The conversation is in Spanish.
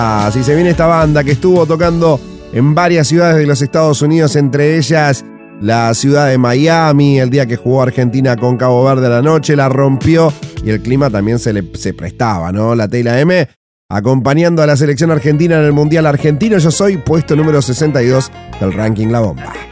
Así se viene esta banda que estuvo tocando en varias ciudades de los Estados Unidos, entre ellas la ciudad de Miami, el día que jugó Argentina con Cabo Verde a la noche, la rompió y el clima también se prestaba, ¿no? La T y la M acompañando a la selección argentina en el Mundial Argentino. Yo soy puesto número 62 del ranking La Bomba.